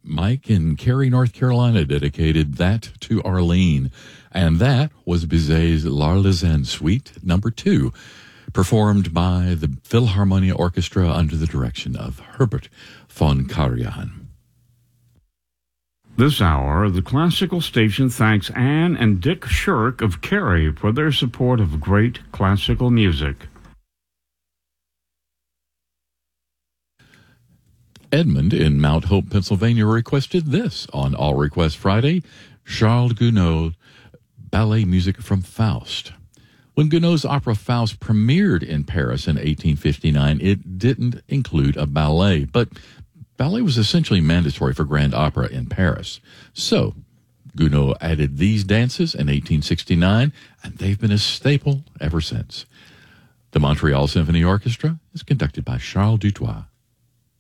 Mike in Cary, North Carolina, dedicated that to Arlene. And that was Bizet's L'Arlésienne Suite number 2, performed by the Philharmonia Orchestra under the direction of Herbert von Karajan. This hour, the classical station thanks Anne and Dick Shirk of Cary for their support of great classical music. Edmund in Mount Hope, Pennsylvania, requested this on All Request Friday, Charles Gounod, ballet music from Faust. When Gounod's opera Faust premiered in Paris in 1859, it didn't include a ballet, but ballet was essentially mandatory for grand opera in Paris. So Gounod added these dances in 1869, and they've been a staple ever since. The Montreal Symphony Orchestra is conducted by Charles Dutoit.